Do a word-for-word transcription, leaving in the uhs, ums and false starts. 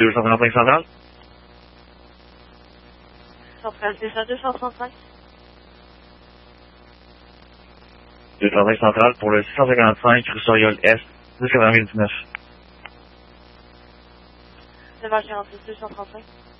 deux cent trente-cinq centrale. Centrale, c'est ça, deux cent trente-cinq. deux cent trente-cinq centrale pour le six cent cinquante-cinq rue Soriol Est, dix-neuf quatre-vingt-dix-neuf. neuf heures quarante-six, deux cent trente-cinq.